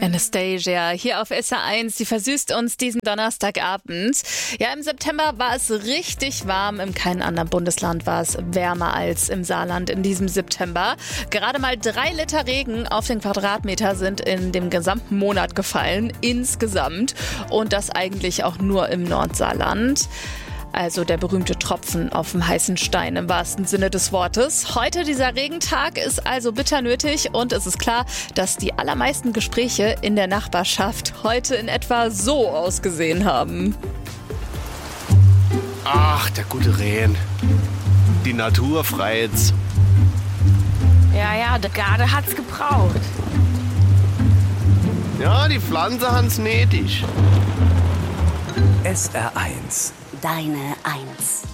Anastasia hier auf SR1, die versüßt uns diesen Donnerstagabend. Ja, im September war es richtig warm. In keinem anderen Bundesland war es wärmer als im Saarland in diesem September. Gerade mal 3 Liter Regen auf den Quadratmeter sind in dem gesamten Monat gefallen, insgesamt. Und das eigentlich auch nur im Nordsaarland. Also der berühmte Tropfen auf dem heißen Stein im wahrsten Sinne des Wortes. Heute dieser Regentag ist also bitter nötig und es ist klar, dass die allermeisten Gespräche in der Nachbarschaft heute in etwa so ausgesehen haben. Ach, der gute Rehen. Die Natur freit's. Ja, der Garde hat's gebraucht. Ja, die Pflanze haben's nötig. SR1. Deine Eins.